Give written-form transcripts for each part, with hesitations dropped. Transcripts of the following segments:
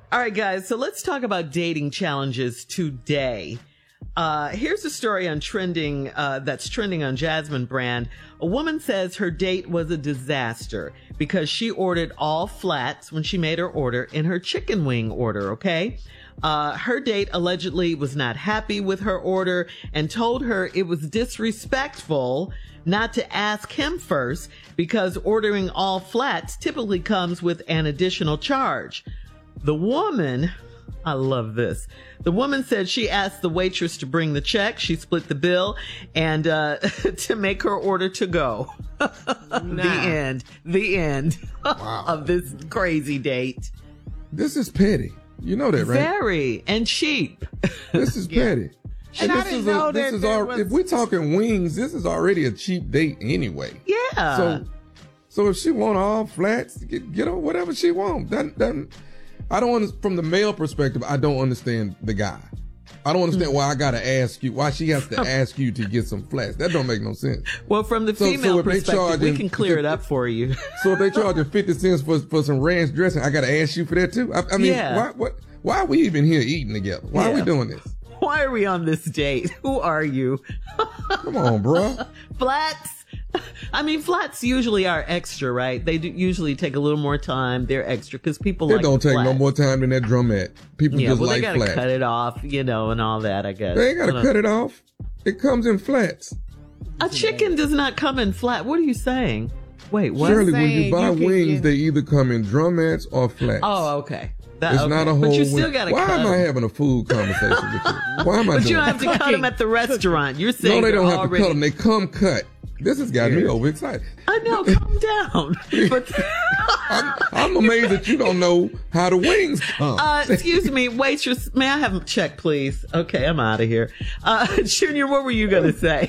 All right, guys. So let's talk about dating challenges today. Here's a story on that's trending on Jasmine Brand. A woman says her date was a disaster because she ordered all flats when she made her order in her chicken wing order. Okay. Her date allegedly was not happy with her order and told her it was disrespectful not to ask him first because ordering all flats typically comes with an additional charge. The woman, I love this. The woman said she asked the waitress to bring the check. She split the bill and to make her order to go. The end Wow. of this crazy date. This is petty. You know that, right? Very, and cheap. This is petty. And I didn't know that if we're talking wings, this is already a cheap date anyway. Yeah. So if she want all flats, get her whatever she want. I don't from the male perspective, I don't understand the guy. I don't understand why I gotta ask you, why she has to ask you to get some flats. That don't make no sense. Well, from the female perspective, we can clear it up for you. So if they charging 50 cents for some ranch dressing, I gotta ask you for that too? I mean, yeah. why are we even here eating together? Why are we doing this? Why are we on this date? Who are you? Come on, bro. Flats. I mean, flats usually are extra, right? They do usually take a little more time. They're extra because people It don't take no more time than that drumette. People just like flats. They gotta cut it off, and all that, I guess. They ain't gotta cut it off. It comes in flats. A chicken does not come in flat. What are you saying? Wait, what? Shirley, when you buy wings, they either come in drumettes or flats. Oh, okay. It's not a whole But you wing. still gotta Why cut am I them? having a food conversation with you? Why am I But doing you don't have that? to cut them at the restaurant. You're saying No, they don't have already... to cut them. They come cut. This has got me overexcited. I know, calm down. But I'm amazed that you don't know how the wings come. excuse me, waitress, may I have a check, please? Okay, I'm out of here. Junior, what were you going to say?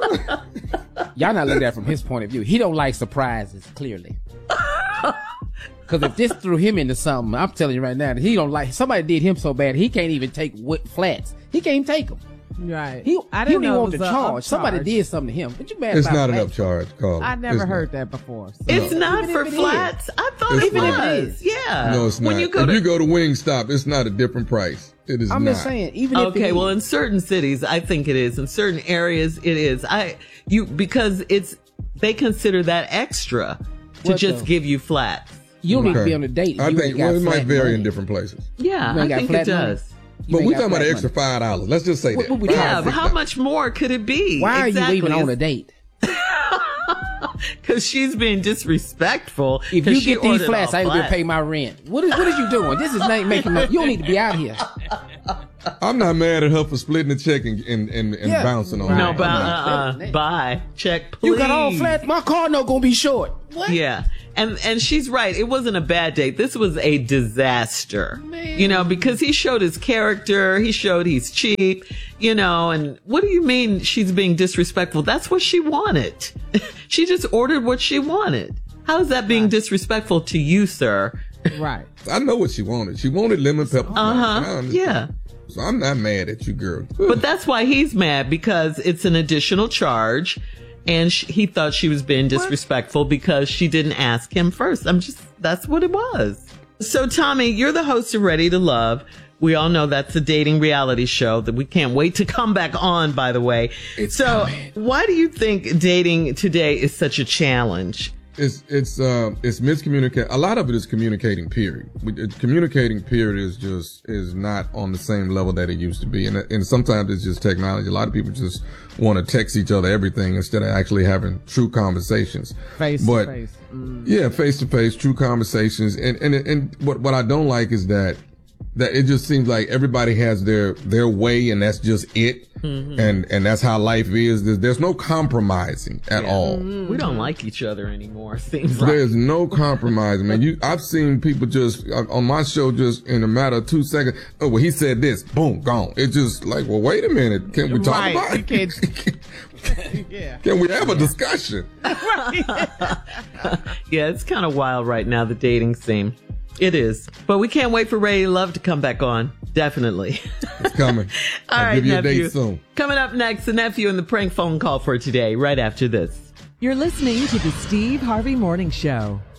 Y'all not looking at it from his point of view. He don't like surprises, clearly. Because if this threw him into something, I'm telling you right now, that he don't like, somebody did him so bad, he can't even take flats. He can't even take them. Right. He I don't didn't even know want it to was charge. Somebody upcharge. did something to him. But you mad It's about not an flats? upcharge, Carl. I never heard that before. So. It's not Even for if it flats. I thought It's it not. was. Yeah. No, it's not. When you go if to... you go to Wingstop, it's not a different price. It is I'm not. just saying, even if Okay, it well, is. in certain cities, I think it is. In certain areas, it is. Because they consider that extra to What just though? give you flats. You don't need to Okay. be on a date. I You think ain't got it might flat vary money. in different places. Yeah, You I ain't got think it flat money? does. You But ain't we got talking about flat an extra $5. Let's just say What- that. what we Yeah, talking but how much more could it be? Why exactly. are you even on a date? Because she's being disrespectful. If 'cause you she get these ordered flats, all I ain't gonna flats. pay my rent. What is you doing? This is not making no. You don't need to be out here. I'm not mad at her for splitting the check and Yeah. bouncing on No, it. bye. Check, please. You got all flats. My car no gonna be short. What? Yeah. And she's right. It wasn't a bad date. This was a disaster. Man. Because he showed his character. He showed he's cheap, and what do you mean she's being disrespectful? That's what she wanted. She just ordered what she wanted. How is that being disrespectful to you, sir? Right. I know what she wanted. She wanted lemon pepper. Yeah. So I'm not mad at you, girl. But that's why he's mad, because it's an additional charge. And he thought she was being disrespectful because she didn't ask him first. That's what it was. So, Tommy, you're the host of Ready to Love. We all know that's a dating reality show that we can't wait to come back on, by the way. Why do you think dating today is such a challenge? It's miscommunication. A lot of it is communicating. Period. Communicating. Period is not on the same level that it used to be, and sometimes it's just technology. A lot of people just want to text each other everything instead of actually having true conversations. Face to face. Yeah, face to face, true conversations. And what I don't like is that it just seems like everybody has their way, and that's just it. And that's how life is. There's no compromising at all. We don't like each other anymore, seems like. There's no compromise, man. I've seen people just on my show, just in a matter of 2 seconds. Oh, well, he said this, boom, gone. It's just like, well, wait a minute. Can we talk about it? Can we have a discussion? Yeah, it's kind of wild right now, the dating scene. It is. But we can't wait for Ready to Love to come back on. Definitely. It's coming. All I'll right, give you nephew. a date soon. Coming up next, the nephew and the prank phone call for today, right after this. You're listening to the Steve Harvey Morning Show.